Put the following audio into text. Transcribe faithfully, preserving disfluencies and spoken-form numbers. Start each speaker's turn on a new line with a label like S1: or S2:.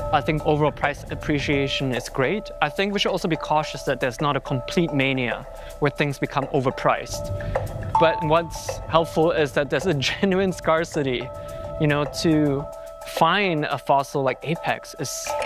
S1: I think overall price appreciation is great. I think we should also be cautious that there's not a complete mania where things become overpriced. But what's helpful is that there's a genuine scarcity. You know, to find a fossil like Apex is